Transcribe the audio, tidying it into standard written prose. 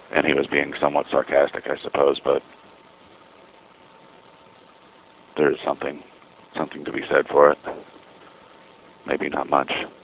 And he was being somewhat sarcastic, I suppose, but there's something to be said for it. Maybe not much.